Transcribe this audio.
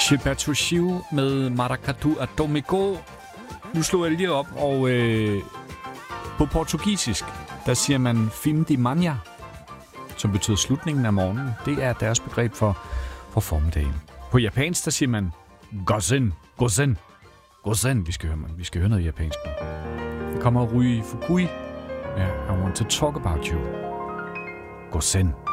Gilberto Gil med Maracatu Atomico. Nu slog jeg lige op, og på portugisisk, der siger man fin de manhã, som betyder slutningen af morgenen. Det er deres begreb for formiddagen. På japansk, der siger man gozen, gozen, gozen. Vi skal høre noget japansk nu. Det kommer Rui Fukui. Ja, I want to talk about you. Gozen.